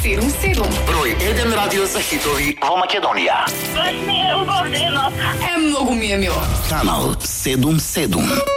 7-7. Broj 1 radio za hitovi во Македонија. Многу ми е мило. Канал 7-7.